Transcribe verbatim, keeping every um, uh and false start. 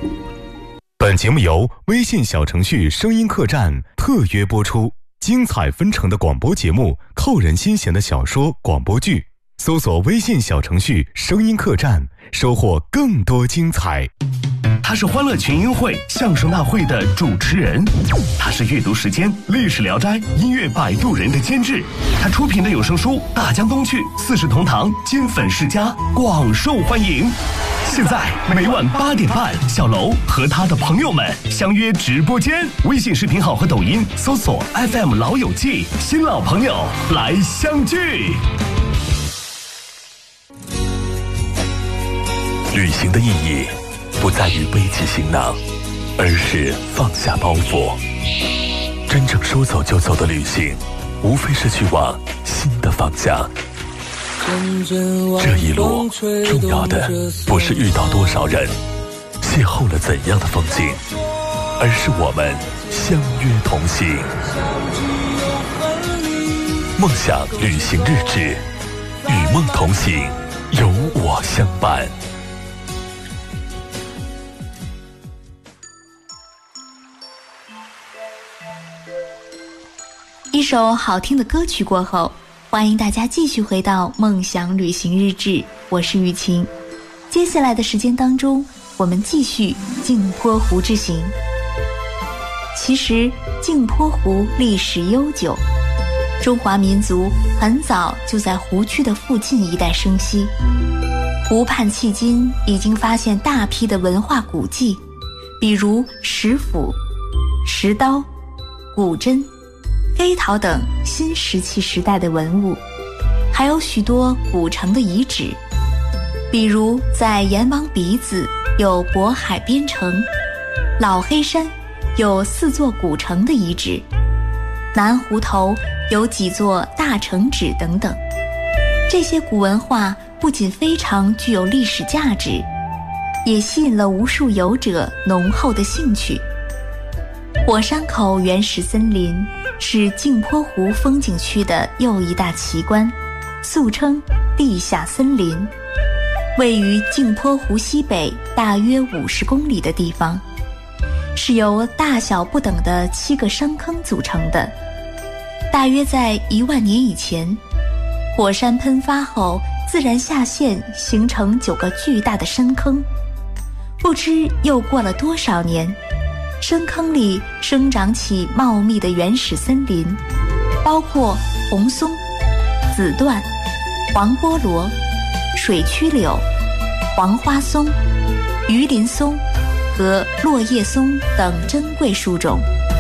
本节目由微信小程序声音客栈特约播出，精彩纷呈的广播节目，扣人心弦的小说广播剧，搜索微信小程序声音客栈，收获更多精彩。 他是欢乐群英会相声大会的主持人，他是阅读时间历史聊斋音乐摆渡人的监制，他出品的有声书大江东去四世同堂金粉世家广受欢迎。现在每晚八点半，小楼和他的朋友们相约直播间，微信视频号和抖音搜索 F M 老友记，新老朋友来相聚。 旅行的意义不在于背起行囊，而是放下包袱。真正说走就走的旅行，无非是去往新的方向。这一路重要的不是遇到多少人，邂逅了怎样的风景，而是我们相约同行。梦想旅行日志，与梦同行，有我相伴。 一首好听的歌曲过后，欢迎大家继续回到梦想旅行日志，我是雨晴。接下来的时间当中，我们继续镜泊湖之行。其实镜泊湖历史悠久，中华民族很早就在湖区的附近一带生息。湖畔迄今已经发现大批的文化古迹，比如石斧、石刀、古针、黑陶等新石器时代的文物，还有许多古城的遗址，比如在阎王鼻子有渤海边城，老黑山有四座古城的遗址，南湖头有几座大城址等等。这些古文化不仅非常具有历史价值，也吸引了无数游者浓厚的兴趣。火山口原始森林是镜泊湖风景区的又一大奇观，俗称地下森林，位于镜泊湖西北大约五十公里的地方，是由大小不等的七个山坑组成的。大约在一万年以前，火山喷发后自然下陷，形成九个巨大的深坑。不知又过了多少年，深坑里生长起茂密的原始森林，包括红松、紫椴、黄菠萝、水曲柳、黄花松、榆林松和落叶松等珍贵树种。